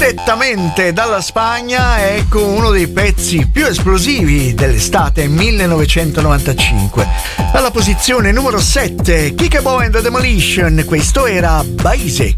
direttamente dalla Spagna, ecco uno dei pezzi più esplosivi dell'estate 1995. Alla posizione numero 7, Kikebo and the Demolition, questo era Basic.